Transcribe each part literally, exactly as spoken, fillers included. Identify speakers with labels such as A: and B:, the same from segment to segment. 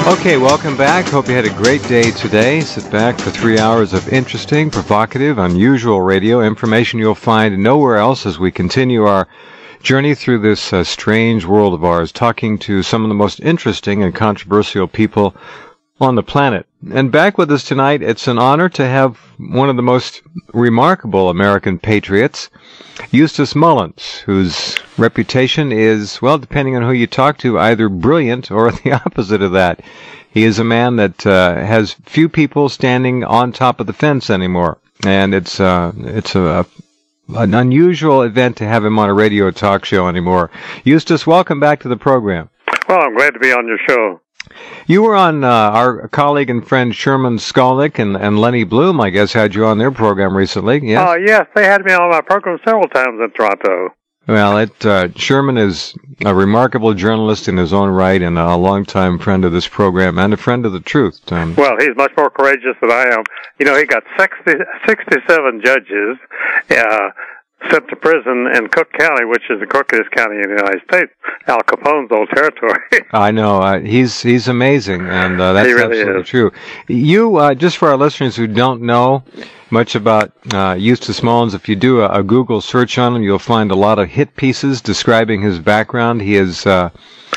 A: Okay, welcome back. Hope you had a great day today. Sit back for three hours of interesting, provocative, unusual radio information you'll find nowhere else as we continue our journey through this uh, strange world of ours, talking to some of the most interesting and controversial people on the planet. And back with us tonight, it's an honor to have one of the most remarkable American patriots, Eustace Mullins, whose reputation is, well, depending on who you talk to, either brilliant or the opposite of that. He is a man that uh, has few people standing on top of the fence anymore, and it's uh, it's a, a an unusual event to have him on a radio talk show anymore. Eustace, welcome back to the program.
B: Well, I'm glad to be on your show.
A: You were on uh, our colleague and friend Sherman Skolnick and, and Lenny Bloom, I guess, had you on their program recently. Yes?
B: Oh, uh, yes, they had me on my program several times in Toronto.
A: Well, it, uh, Sherman is a remarkable journalist in his own right and a longtime friend of this program and a friend of the truth. Um,
B: well, he's much more courageous than I am. You know, he got sixty, sixty-seven judges uh, sent to prison in Cook County, which is the crookedest county in the United States, Al Capone's old territory.
A: I know. Uh, he's he's amazing, and uh, that's
B: he really
A: absolutely
B: is.
A: true. You, uh, just for our listeners who don't know much about uh, Eustace Mullins, if you do a, a Google search on him, you'll find a lot of hit pieces describing his background. He is, uh,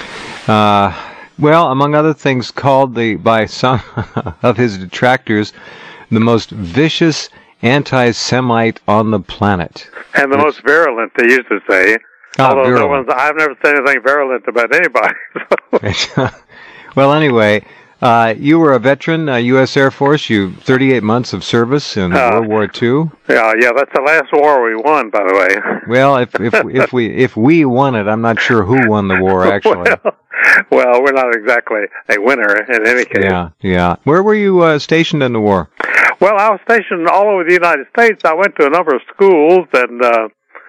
A: uh, well, among other things, called the by some of his detractors the most vicious anti-Semite on the planet.
B: And the
A: Which,
B: most virulent, they used to say.
A: Oh,
B: Although
A: virulent.
B: no one's, I've never said anything virulent about anybody. So.
A: Well, anyway, uh, you were a veteran, uh, U S Air Force. You thirty-eight months of service in
B: Uh,
A: World War Two.
B: Yeah, yeah, that's the last war we won, by the way.
A: Well, if if if we if we won it, I'm not sure who won the war actually.
B: well, well, we're not exactly a winner in any case.
A: Yeah, yeah. Where were you uh, stationed in the war?
B: Well, I was stationed all over the United States. I went to a number of schools, and uh,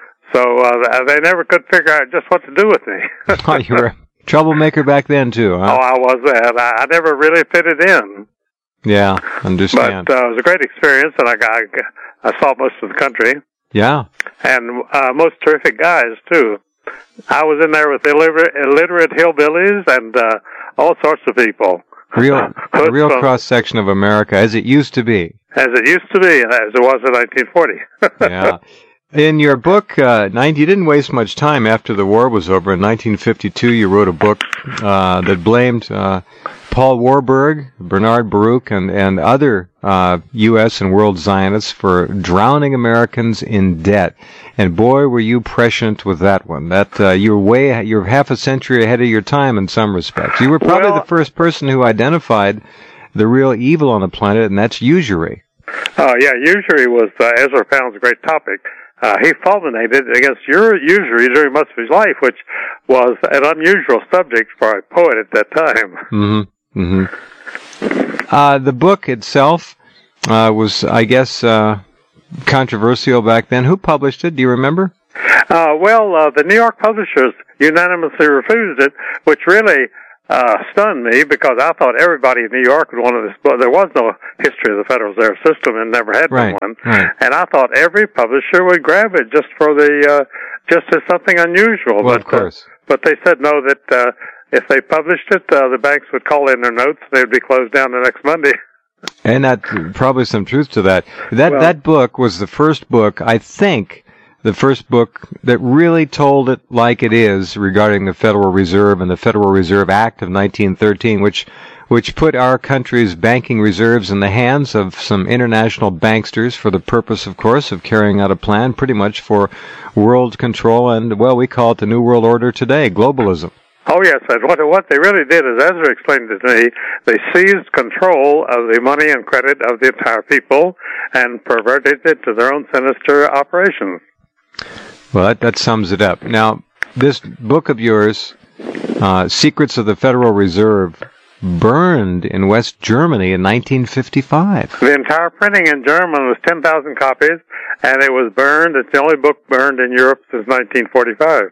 B: so uh, they never could figure out just what to do with me.
A: Oh, you were a troublemaker back then too, huh?
B: Oh, I was that. I, I never really fitted in.
A: Yeah, understand.
B: But uh, it was a great experience, and I got, I saw most of the country.
A: Yeah.
B: And uh, most terrific guys too. I was in there with illiterate, illiterate hillbillies and uh, all sorts of people.
A: Real, a real cross section of America, as it used to be.
B: As it used to be, as it was in nineteen forty.
A: Yeah. In your book, uh, you didn't waste much time after the war was over. In nineteen fifty-two, you wrote a book uh, that blamed uh, Paul Warburg, Bernard Baruch, and, and other uh, U S and world Zionists for drowning Americans in debt. And boy, were you prescient with that one. That uh, you're way, you're half a century ahead of your time in some respects. You were probably
B: well,
A: the first person who identified the real evil on the planet, and that's usury.
B: Oh, yeah, usury was uh, Ezra Pound's great topic. Uh, he fulminated against your usury during much of his life, which was an unusual subject for a poet at that time.
A: Mm-hmm. Mm-hmm. Uh, the book itself uh, was, I guess, uh, controversial back then. Who published it? Do you remember?
B: Uh, well, uh, the New York publishers unanimously refused it, which really uh, stunned me because I thought everybody in New York would want this book. There was no history of the Federal Reserve System and never had
A: right,
B: been one.
A: Right.
B: And I thought every publisher would grab it just for the, uh, just as something unusual.
A: Well,
B: but,
A: of course.
B: Uh, but they said no, that uh, if they published it, uh, the banks would call in their notes. They would be closed down the next Monday.
A: And that probably some truth to that. That
B: well,
A: that book was the first book, I think, the first book that really told it like it is regarding the Federal Reserve and the Federal Reserve Act of nineteen thirteen, which which put our country's banking reserves in the hands of some international banksters for the purpose, of course, of carrying out a plan pretty much for world control and, well, we call it the New World Order today, globalism.
B: Oh, yes. And what, what they really did, as Ezra explained it to me, they seized control of the money and credit of the entire people and perverted it to their own sinister operations.
A: Well, that, that sums it up. Now, this book of yours, uh, Secrets of the Federal Reserve, burned in West Germany in nineteen fifty-five.
B: The entire printing in German was ten thousand copies, and it was burned. It's the only book burned in Europe since nineteen forty-five.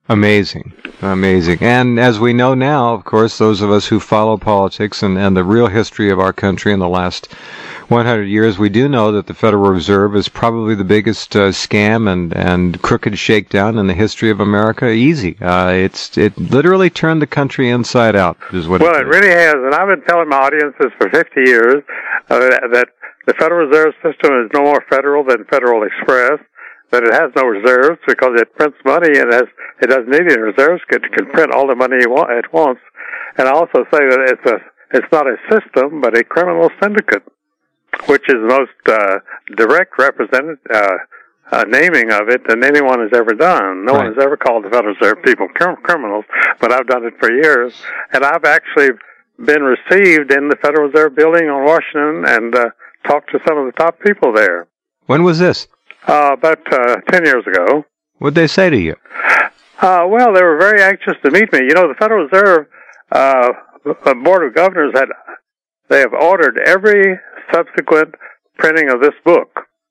A: Amazing. Amazing. And as we know now, of course, those of us who follow politics and, and the real history of our country in the last one hundred years, we do know that the Federal Reserve is probably the biggest uh, scam and, and crooked shakedown in the history of America. Easy. Uh, it's it literally turned the country inside out, is what
B: well,
A: it
B: it really has. And I've been telling my audiences for fifty years uh, that the Federal Reserve System is no more federal than Federal Express, that it has no reserves because it prints money and it, has, it doesn't need any reserves. It can print all the money it wants. And I also say that it's a it's not a system, but a criminal syndicate, which is the most uh, direct represented uh, uh, naming of it than anyone has ever done. No
A: right.
B: one has ever called the Federal Reserve people cr- criminals, but I've done it for years. And I've actually been received in the Federal Reserve building on Washington and uh, talked to some of the top people there.
A: When was this?
B: Uh, about uh, ten years ago.
A: What'd they say to you?
B: Uh, well, they were very anxious to meet me. You know, the Federal Reserve uh, the Board of Governors had, they have ordered every subsequent printing of this book.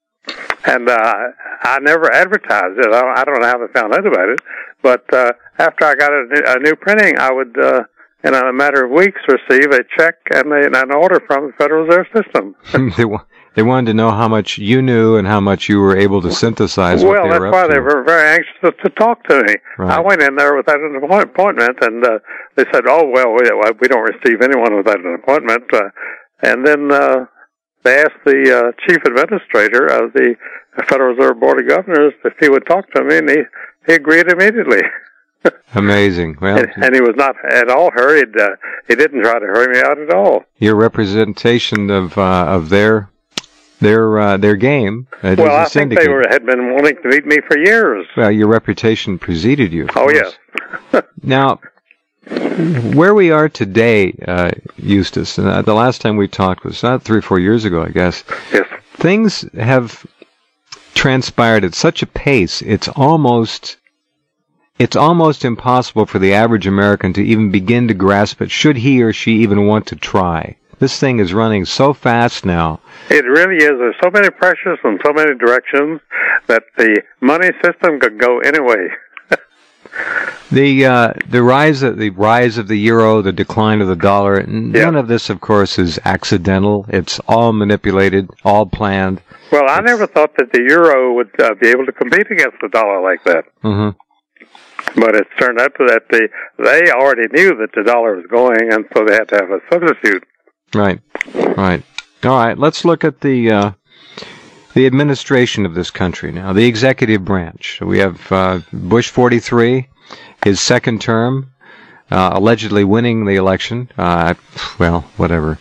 B: And uh, I never advertised it. I, I don't know how they found out about it. But uh, after I got a, a new printing, I would, uh, in a matter of weeks, receive a check and a, an order from the Federal Reserve System.
A: they, they wanted to know how much you knew and how much you were able to synthesize
B: well,
A: what they
B: that's
A: were up
B: why
A: to.
B: they were very anxious to, to talk to me.
A: Right.
B: I went in there without an appointment, and uh, they said, oh, well, we, we don't receive anyone without an appointment. Uh, and then uh, they asked the uh, chief administrator of the Federal Reserve Board of Governors if he would talk to me, and he, he agreed immediately.
A: Amazing. Well,
B: and, and he was not at all hurried. Uh, he didn't try to hurry me out at all.
A: Your representation of uh, of their their uh, their game. Uh,
B: well, I think they were, had been wanting to meet me for years.
A: Well, your reputation preceded you.
B: Oh, yes.
A: Now, where we are today, uh, Eustace, and uh, the last time we talked was not three or four years ago, I guess.
B: Yes.
A: Things have transpired at such a pace, it's almost... It's almost impossible for the average American to even begin to grasp it, should he or she even want to try. This thing is running so fast now.
B: It really is. There's so many pressures from so many directions that the money system could go anyway.
A: the uh, the rise of the rise of the euro, the decline of the dollar, none
B: yeah.
A: of this, of course, is accidental. It's all manipulated, all planned.
B: Well, I
A: it's,
B: never thought that the euro would uh, be able to compete against the dollar like that.
A: Mm-hmm.
B: But it turned out that the, they already knew that the dollar was going, and so they had to have a substitute.
A: Right, right. All right, let's look at the uh, the administration of this country now, the executive branch. We have uh, Bush forty-three, his second term, uh, allegedly winning the election. Uh, well, whatever.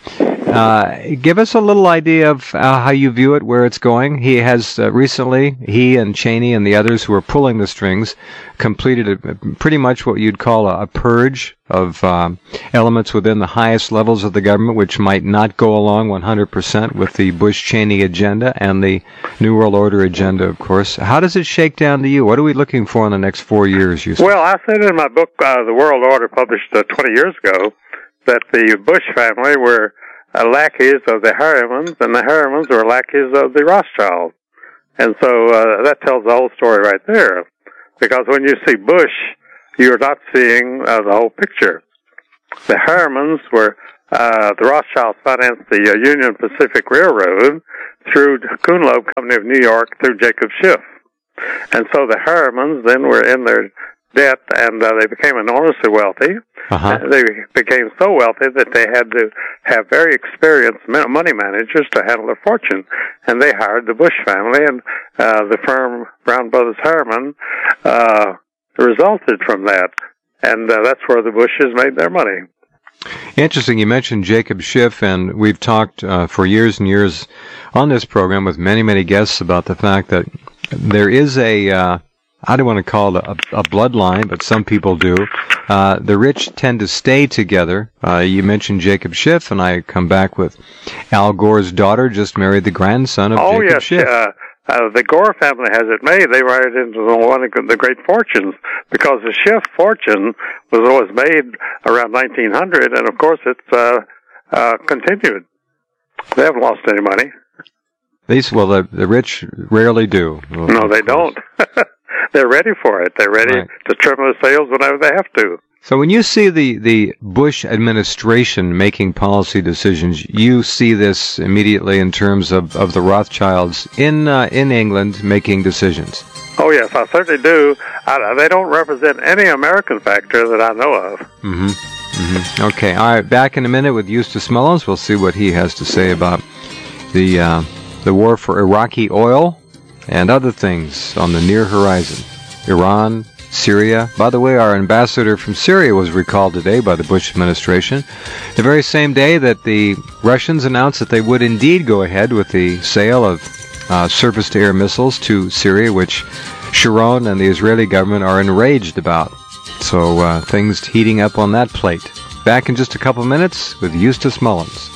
A: Uh, give us a little idea of uh, how you view it, where it's going. He has uh, recently, he and Cheney and the others who are pulling the strings, completed a, pretty much what you'd call a, a purge of um, elements within the highest levels of the government, which might not go along one hundred percent with the Bush-Cheney agenda and the New World Order agenda, of course. How does it shake down to you? What are we looking for in the next four years, you say?
B: Well, I said in my book, uh, The World Order, published uh, twenty years ago, that the Bush family were Uh, lackeys of the Harrimans, and the Harrimans were lackeys of the Rothschilds. And so uh, that tells the whole story right there. Because when you see Bush, you're not seeing uh, the whole picture. The Harrimans were, uh, the Rothschilds financed the uh, Union Pacific Railroad through Kuhn Loeb Company of New York through Jacob Schiff. And so the Harrimans then were in their debt, and uh, they became enormously wealthy.
A: Uh-huh.
B: They became so wealthy that they had to have very experienced money managers to handle their fortune. And they hired the Bush family, and uh, the firm Brown Brothers Harriman uh, resulted from that. And uh, that's where the Bushes made their money.
A: Interesting. You mentioned Jacob Schiff, and we've talked uh, for years and years on this program with many, many guests about the fact that there is a... Uh, I don't want to call it a, a bloodline, but some people do. Uh, the rich tend to stay together. Uh, you mentioned Jacob Schiff, and I come back with Al Gore's daughter just married the grandson of
B: oh,
A: Jacob
B: yes,
A: Schiff.
B: Uh, uh, the Gore family has it made. They married into the, one of the great fortunes, because the Schiff fortune was always made around nineteen hundred, and of course it's uh, uh, continued. They haven't lost any money.
A: These, well, the, the rich rarely do.
B: No, they don't. they're ready for it. They're ready right. to trim their sails whenever they have to.
A: So when you see the, the Bush administration making policy decisions, you see this immediately in terms of, of the Rothschilds in uh, in England making decisions.
B: Oh, yes, I certainly do. I, they don't represent any American factor that I know of.
A: Mm-hmm. Mm-hmm. Okay, all right, back in a minute with Eustace Mullins. We'll see what he has to say about the uh, the war for Iraqi oil and other things on the near horizon. Iran, Syria. By the way, our ambassador from Syria was recalled today by the Bush administration, the very same day that the Russians announced that they would indeed go ahead with the sale of uh, surface-to-air missiles to Syria, which Sharon and the Israeli government are enraged about. So uh, things heating up on that plate. Back in just a couple minutes with Eustace Mullins.